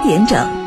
点整。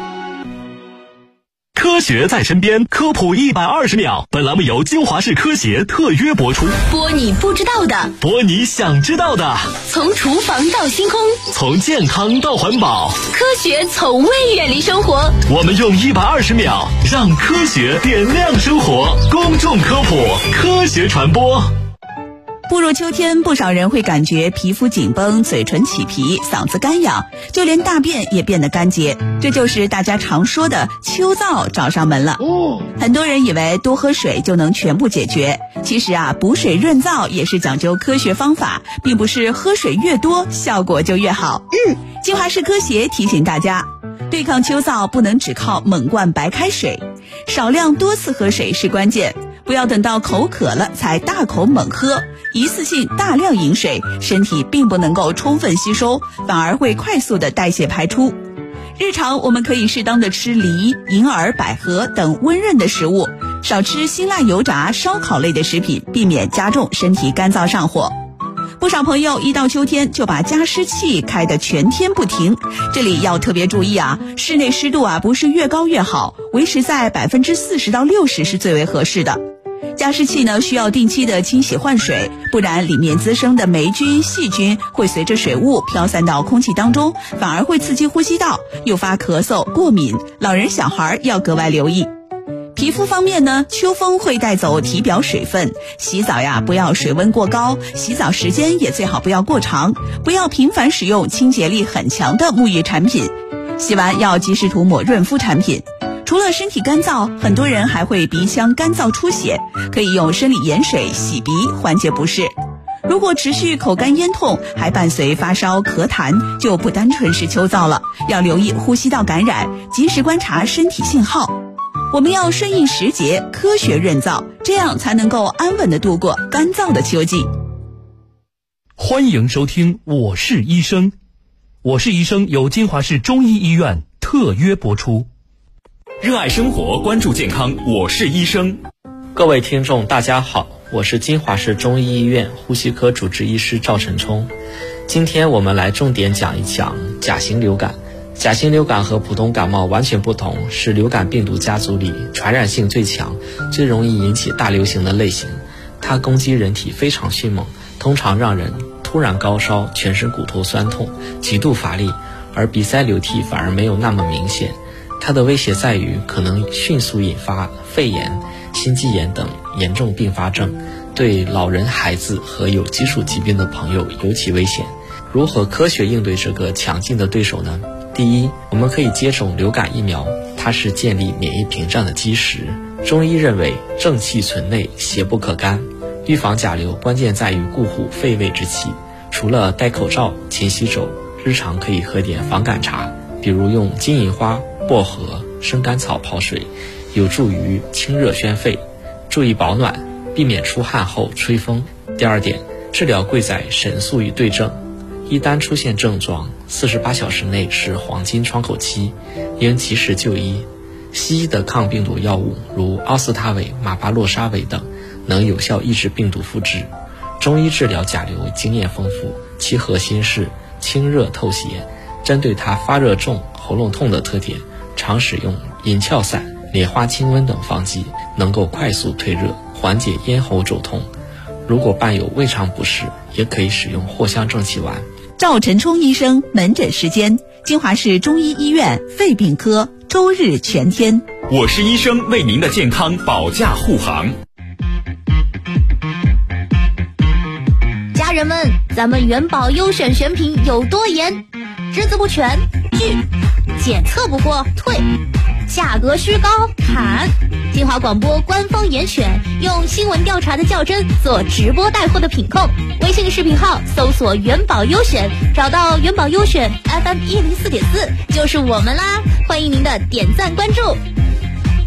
科学在身边，科普120秒。本栏目由金华市科协特约播出。 播你不知道的， 播你想知道的。 从厨房到星空， 从健康到环保， 科学从未远离生活。 我们用120秒让科学点亮生活。公众科普，科学传播。 步入秋天，不少人会感觉皮肤紧绷、嘴唇起皮、嗓子干痒，就连大便也变得干结，这就是大家常说的秋燥找上门了。很多人以为多喝水就能全部解决，其实补水润燥也是讲究科学方法，并不是喝水越多效果就越好。金华市科协提醒大家，对抗秋燥不能只靠猛灌白开水，少量多次喝水是关键，不要等到口渴了才大口猛喝，一次性大量饮水，身体并不能够充分吸收，反而会快速的代谢排出。日常我们可以适当的吃梨、银耳、百合等温润的食物，少吃辛辣油炸、烧烤类的食品，避免加重身体干燥上火。不少朋友一到秋天就把加湿器开得全天不停，这里要特别注意室内湿度不是越高越好，维持在40%到60%是最为合适的。加湿器呢需要定期的清洗换水，不然里面滋生的霉菌、细菌会随着水雾飘散到空气当中，反而会刺激呼吸道，诱发咳嗽、过敏，老人小孩要格外留意。皮肤方面呢，秋风会带走体表水分，洗澡不要水温过高，洗澡时间也最好不要过长，不要频繁使用清洁力很强的沐浴产品，洗完要及时涂抹润肤产品。除了身体干燥，很多人还会鼻腔干燥出血，可以用生理盐水洗鼻缓解不适。如果持续口干咽痛，还伴随发烧咳痰，就不单纯是秋燥了，要留意呼吸道感染，及时观察身体信号。我们要顺应时节，科学润燥，这样才能够安稳地度过干燥的秋季。 欢迎收听我是医生，我是医生由金华市中医医院特约播出。热爱生活，关注健康，我是医生。 各位听众大家好，我是金华市中医医院呼吸科主治医师赵晨冲。今天我们来重点讲一讲甲型流感。甲型流感和普通感冒完全不同，是流感病毒家族里传染性最强、最容易引起大流行的类型。它攻击人体非常迅猛，通常让人突然高烧、全身骨头酸痛、极度乏力，而鼻塞流涕反而没有那么明显。它的威胁在于可能迅速引发肺炎、心肌炎等严重并发症，对老人、孩子和有基础疾病的朋友尤其危险。如何科学应对这个强劲的对手呢？第一，我们可以接种流感疫苗，它是建立免疫屏障的基石。中医认为正气存内，邪不可干。预防甲流关键在于固护肺胃之气，除了戴口罩、勤洗手，日常可以喝点防感茶，比如用金银花、薄荷、生甘草泡水，有助于清热宣肺。注意保暖，避免出汗后吹风。第二点，治疗贵在神速与对症。一旦出现症状，48小时内是黄金窗口期，应及时就医。西医的抗病毒药物如奥司他韦、马巴洛沙韦等，能有效抑制病毒复制。中医治疗甲流经验丰富，其核心是清热透邪。针对它发热重、喉咙痛的特点，常使用银翘散、莲花清瘟等方剂，能够快速退热，缓解咽喉肿痛。如果伴有胃肠不适，也可以使用藿香正气丸。 赵晨冲医生门诊时间：金华市中医医院肺病科，周日全天。 我是医生，为您的健康保驾护航。 家人们，咱们元宝优选选品有多严？只字不全，拒；检测不过，退；价格虚高，砍。金华广播官方严选，用新闻调查的较真做直播带货的品控。微信视频号搜索元宝优选，找到元宝优选 FM 104.4就是我们啦！欢迎您的点赞关注。